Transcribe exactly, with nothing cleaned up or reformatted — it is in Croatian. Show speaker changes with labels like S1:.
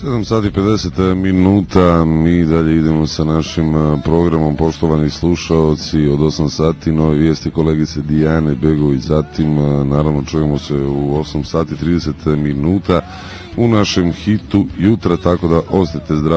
S1: sedam sati pedeset minuta, mi dalje idemo sa našim programom, poštovani slušaoci, od osam sati nove vijesti kolegice Dijane Begović, zatim naravno čujemo se u osam sati trideset minuta u našem hitu jutra, tako da ostajte zdravi.